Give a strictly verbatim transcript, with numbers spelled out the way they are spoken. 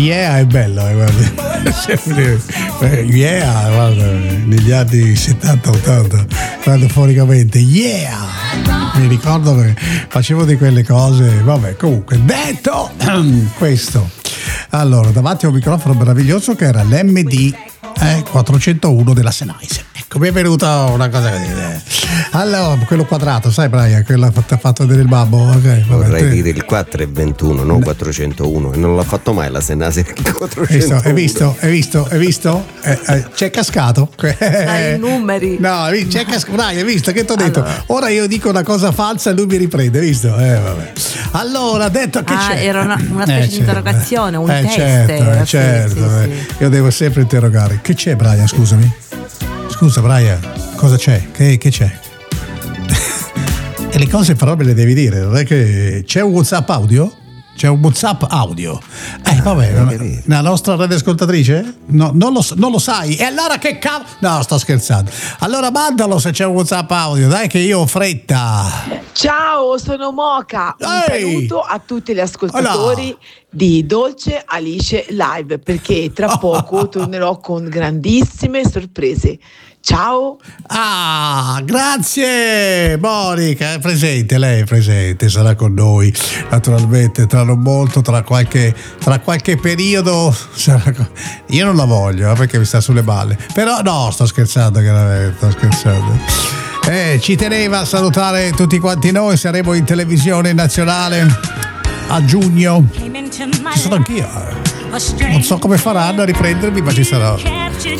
Yeah, è bello, eh, guarda. Sempre, eh, yeah, guarda, negli anni settanta ottanta, radiofonicamente, yeah! Mi ricordo che facevo di quelle cose, vabbè, comunque, detto questo, allora, davanti a un microfono meraviglioso che era l'M D eh, quattrocentouno della Sennheiser. Ecco, mi è venuta una cosa da dire. Allora, quello quadrato, sai Brian, quello fatto, fatto vedere il babbo. Okay, vorrei dire il quattro e ventuno, non quattrocentouno, e non l'ha fatto mai la Sennheiser quattrocentouno. Hai visto? Hai visto? Hai visto? Eh, eh, c'è cascato. Dai, i numeri. No, c'è cascato. Dai, hai visto che ti ho detto? Allora. Ora io dico una cosa falsa e lui mi riprende, hai visto? Eh, vabbè. Allora, detto che ah, c'è. Era una, una specie eh, di interrogazione, un eh, test. Certo, eh, certo. Sì, eh. sì, sì. Io devo sempre interrogare. Che c'è, Brian? Scusami. Scusa, Brian, cosa c'è? Che, che c'è? E le cose però me le devi dire, non è che c'è un WhatsApp audio? C'è un WhatsApp audio. Eh, ah, vabbè, la, la nostra radioascoltatrice? No, non lo, non lo sai. E allora che cavolo? No, sto scherzando. Allora mandalo se c'è un WhatsApp audio, dai che io ho fretta. Ciao, sono Moca. Un Ehi. saluto a tutti gli ascoltatori Hola. di Dolce Alice Live, perché tra poco tornerò con grandissime sorprese. Ciao. Ah, grazie Monica, è presente, lei è presente, sarà con noi naturalmente tra non molto, tra qualche, tra qualche periodo sarà con... Io non la voglio eh, perché mi sta sulle balle, però no, sto scherzando chiaramente, sto scherzando. Eh, ci teneva a salutare tutti quanti noi, saremo in televisione nazionale a giugno, ci sono anch'io, non so come faranno a riprendermi ma ci sarò.